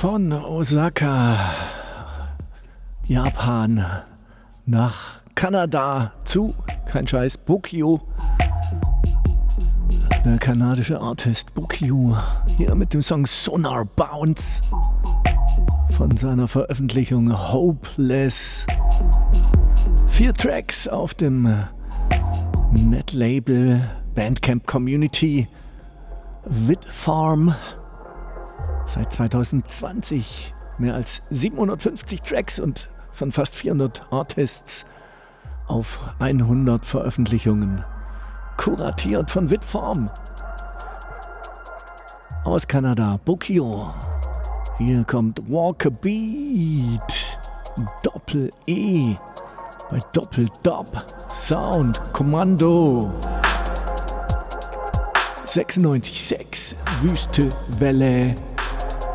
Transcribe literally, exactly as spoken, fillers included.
Von Osaka, Japan, nach Kanada zu, kein Scheiß, Bokyo. Der kanadische Artist Bokyo, hier mit dem Song Sonar Bounce von seiner Veröffentlichung Hopeless. Vier Tracks auf dem Netlabel Bandcamp Community Vidfarm. Seit zwanzig zwanzig mehr als siebenhundertfünfzig Tracks und von fast vierhundert Artists auf hundert Veröffentlichungen. Kuratiert von Vidfarm. Aus Kanada, Bokyo. Hier kommt Walk a Beat. Doppel-E. Bei Doppel-Dop. Sound. Kommando. sechsundneunzig Komma sechs. Wüste Welle.